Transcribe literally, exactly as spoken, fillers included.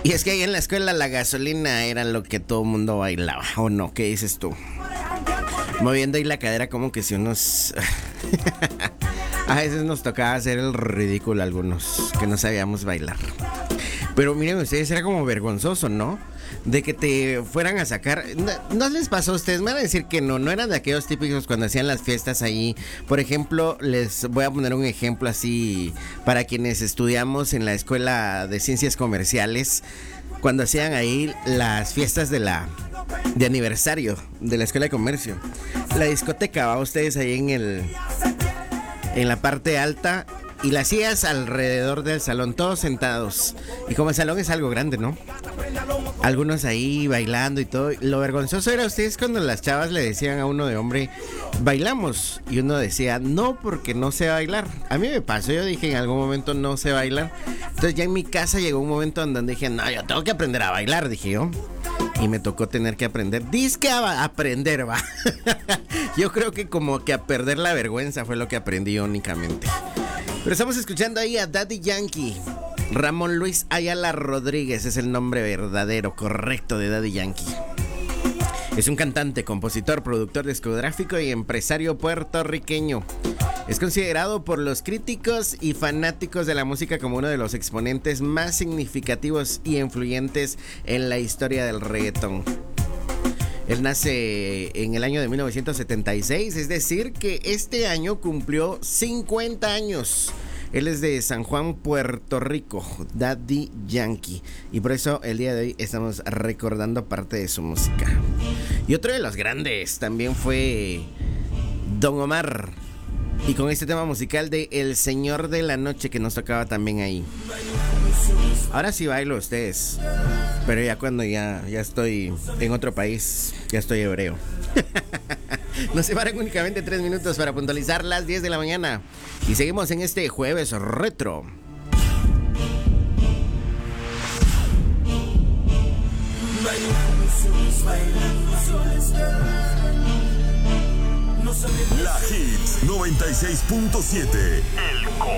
Y es que ahí en la escuela la gasolina era lo que todo el mundo bailaba, ¿o no? ¿Qué dices tú? Moviendo ahí la cadera como que si unos... A veces nos tocaba hacer el ridículo a algunos que no sabíamos bailar. Pero miren ustedes, era como vergonzoso, ¿no? De que te fueran a sacar. ¿No, no les pasó a ustedes? Me van a decir que no, no eran de aquellos típicos cuando hacían las fiestas ahí. Por ejemplo, les voy a poner un ejemplo así para quienes estudiamos en la Escuela de Ciencias Comerciales. Cuando hacían ahí las fiestas de la de aniversario de la Escuela de Comercio. La discoteca, va ustedes ahí en el en la parte alta. Y las sillas alrededor del salón, todos sentados. Y como el salón es algo grande, ¿no? Algunos ahí bailando y todo. Lo vergonzoso era ustedes cuando las chavas le decían a uno de hombre, bailamos. Y uno decía, no, porque no sé bailar. A mí me pasó, yo dije en algún momento no sé bailar. Entonces ya en mi casa llegó un momento en donde dije, no, yo tengo que aprender a bailar, dije yo. Y me tocó tener que aprender. Disque a aprender, va. Yo creo que como que a perder la vergüenza fue lo que aprendí únicamente. Pero estamos escuchando ahí a Daddy Yankee. Ramón Luis Ayala Rodríguez es el nombre verdadero, correcto de Daddy Yankee. Es un cantante, compositor, productor discográfico y empresario puertorriqueño. Es considerado por los críticos y fanáticos de la música como uno de los exponentes más significativos y influyentes en la historia del reggaetón. Él nace en el año de mil novecientos setenta y seis, es decir, que este año cumplió cincuenta años. Él es de San Juan, Puerto Rico, Daddy Yankee. Y por eso el día de hoy estamos recordando parte de su música. Y otro de los grandes también fue Don Omar. Y con este tema musical de El Señor de la Noche que nos tocaba también ahí. Ahora sí bailo ustedes. Pero ya cuando ya, ya estoy en otro país, ya estoy hebreo. Nos separan únicamente tres minutos para puntualizar las diez de la mañana. Y seguimos en este jueves retro. La Hits noventa y seis punto siete. El